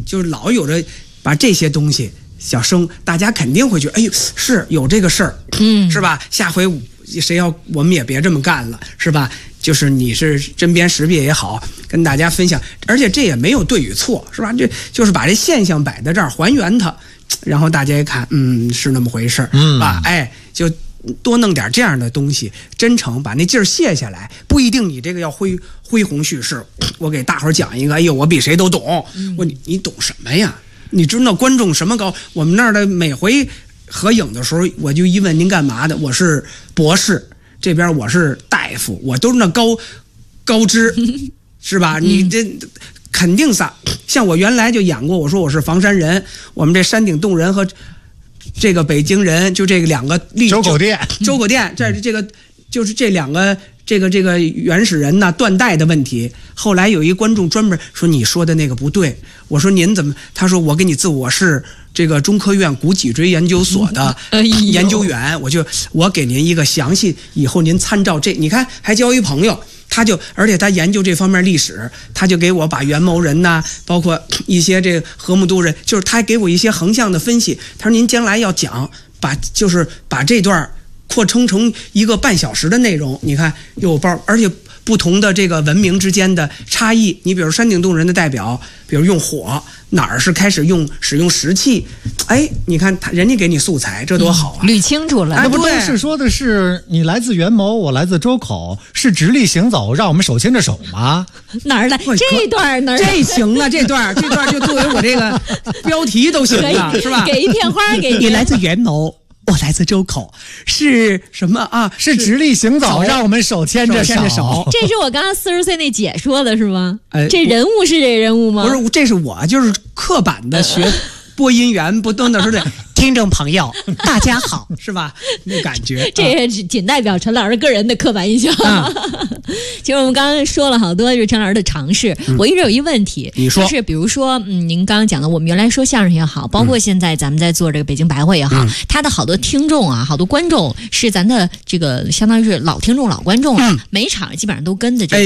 就是老有着把这些东西小生，大家肯定会觉得，哎呦，是有这个事儿，是吧？下回谁要我们也别这么干了，是吧？就是你是针砭时弊也好，跟大家分享，而且这也没有对与错，是吧？这就是把这现象摆在这儿，还原它，然后大家一看，是那么回事，吧？哎，就多弄点这样的东西，真诚把那劲儿卸下来，不一定你这个要恢弘叙事。我给大伙儿讲一个，哎呦，我比谁都懂。你懂什么呀？你知道观众什么高？我们那儿的每回合影的时候，我就一问您干嘛的？我是博士，这边我是大夫，我都是那高知，是吧？你这肯定像我原来就演过，我说我是房山人，我们这山顶洞人和这个北京人，就这个两个周口店， 这个就是这两个这个原始人呢断代的问题。后来有一观众专门说你说的那个不对，我说您怎么？他说我给你我是这个中科院古脊椎研究所的研究员，我给您一个详细，以后您参照这，你看还交一朋友。而且他研究这方面历史，他就给我把元谋人呐，包括一些这个河姆渡人，就是他给我一些横向的分析。他说您将来要讲，把这段扩充成一个半小时的内容，你看有包，而且不同的这个文明之间的差异。你比如山顶洞人的代表，比如用火，哪儿是开始使用石器？哎，你看人家给你素材，这多好啊！ 捋清楚了。 那不正是说的是你来自元谋，我来自周口，是直立行走，让我们手牵着手吗？ 哪儿来？这段哪儿？ 这行啊，这段就作为我这个标题都行了，是吧？ 给一片花给你来自元谋。我来自周口，是什么啊？ 是直立行走，让我们手牵着手。 这是我刚刚40岁那姐说的是吗？这人物是这人物吗？ 不是，这是我就是刻板的学播音员，不都那说的听众朋友大家好，是吧？那感觉这也仅代表陈老师个人的刻板印象。其实我们刚刚说了好多就是陈老师的尝试，我一直有一问题， 你说就是比如说您刚刚讲的，我们原来说相声也好，包括现在咱们在做这个北京白话也好，他的好多听众啊，好多观众是咱的这个相当于是老听众老观众，每场基本上都跟着这个